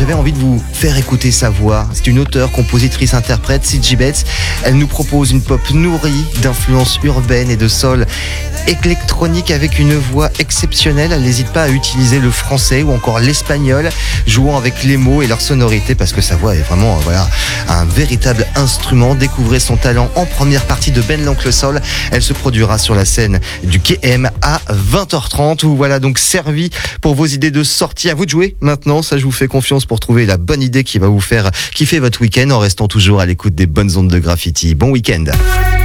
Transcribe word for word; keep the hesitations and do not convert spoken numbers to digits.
j'avais envie de vous faire écouter sa voix. C'est une auteure, compositrice, interprète, Sidji Betts. Elle nous propose une pop nourrie d'influences urbaines et de soul électronique avec une voix exceptionnelle. Elle n'hésite pas à utiliser le français ou encore l'espagnol, jouant avec les mots et leur sonorité parce que sa voix est vraiment voilà, un véritable instrument. Découvrez son talent en première partie de Ben l'Oncle Soul. Elle se produira sur la scène du K M à vingt heures trente. Où voilà donc servi pour vos idées de sortie. À vous de jouer maintenant. Ça, je vous fais confiance pour trouver la bonne idée qui va vous faire kiffer votre week-end en restant toujours à l'écoute des bonnes ondes de Graffiti. Bon week-end.